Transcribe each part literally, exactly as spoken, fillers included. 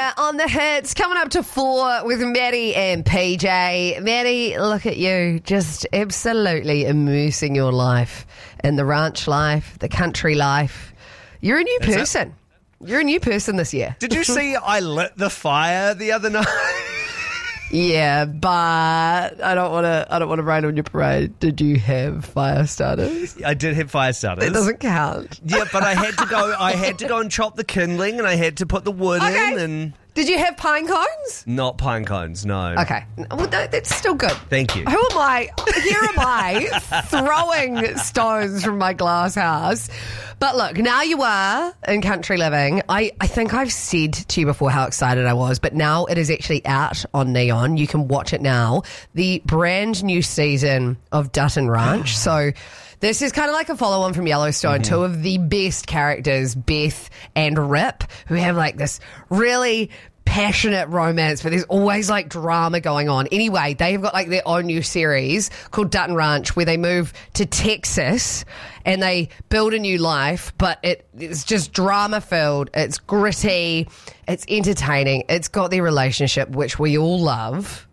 Yeah, on the hits, coming up to four with Maddie and P J. Maddie, look at you, just absolutely immersing your life in the ranch life, the country life. You're a new Is person. That- You're a new person this year. Did you see I lit the fire the other night? Yeah, but I don't want to. I don't want to rain on your parade. Did you have fire starters? I did have fire starters. It doesn't count. Yeah, but I had to go. I had to go and chop the kindling, and I had to put the wood Okay. in, and Did you have pine cones? not pine cones. No. Okay, well that, that's still good. Thank you. Who am I? Here am I throwing stones from my glass house. But look, now you are in country living. I, I think I've said to you before how excited I was, but now it is actually out on Neon. You can watch it now. The brand new season of Dutton Ranch. So this is kind of like a follow-on from Yellowstone. Mm-hmm. Two of the best characters, Beth and Rip, who have like this really passionate romance, but there's always like drama going on. Anyway, they've got like their own new series called Dutton Ranch, where they move to Texas and they build a new life, but it, it's just drama filled. It's gritty. It's entertaining. It's got their relationship, which we all love.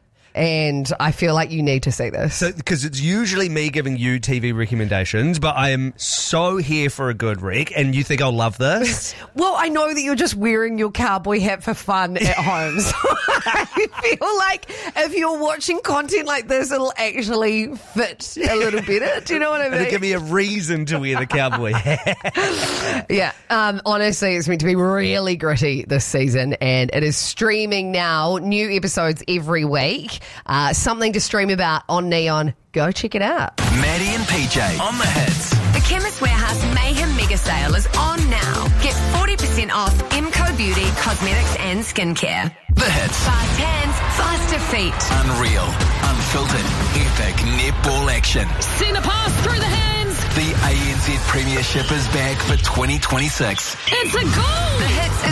And I feel like you need to see this. So, because it's usually me giving you T V recommendations, but I am so here for a good rec, and you think I'll love this? Well, I know that you're just wearing your cowboy hat for fun at home. So I feel like if you're watching content like this, it'll actually fit a little better. Do you know what I mean? It'll give me a reason to wear the cowboy hat. Yeah. Um, honestly, it's meant to be really gritty this season, and it is streaming now. New episodes every week. Uh, something to stream about on Neon. Go check it out. Maddie and P J on the hits. The Chemist Warehouse Mayhem Mega Sale is on now. Get forty percent off M C O Beauty, cosmetics and skincare. The hits. Fast hands, faster feet. Unreal, unfiltered, epic netball action. Send a pass through the hands. The A N Z Premiership is back for twenty twenty-six. It's a goal. The hits is